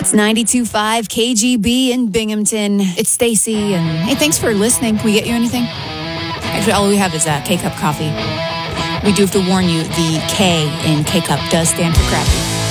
It's 92.5 KGB in Binghamton. It's Stacy, and hey, thanks for listening. Can we get you anything? Actually, all we have is K-Cup coffee. We do have to warn you, the K in K-Cup does stand for crappy.